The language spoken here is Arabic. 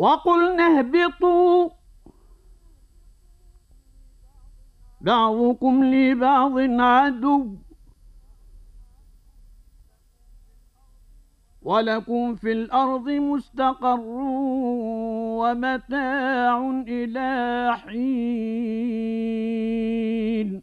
وقلنا اهبطوا بعضكم لبعض عدو ولكم في الأرض مستقر ومتاع إلى حين